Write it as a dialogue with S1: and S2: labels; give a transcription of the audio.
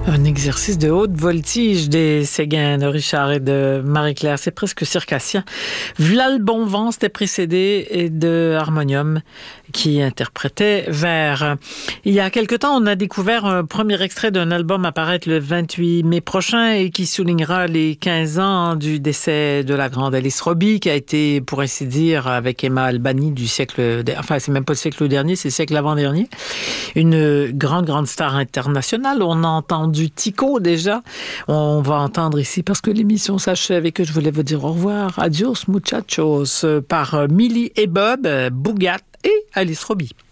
S1: Un exercice de haute voltige des Séguins de Richard et de Marie-Claire. C'est presque circassien. V'là le bon vent, c'était précédé de Harmonium qui interprétait Vers. Il y a quelque temps, on a découvert un premier extrait d'un album à paraître le 28 mai prochain et qui soulignera les 15 ans du décès de la grande Alice Robbie, qui a été, pour ainsi dire, avec Emma Albani du siècle, enfin, c'est même pas le siècle dernier, c'est le siècle avant-dernier. Une grande star internationale. On a entendu Tico déjà. On va entendre ici, parce que l'émission s'achève et que je voulais vous dire au revoir. Adios muchachos par Millie et Bob, Bougat et Alice Robbie.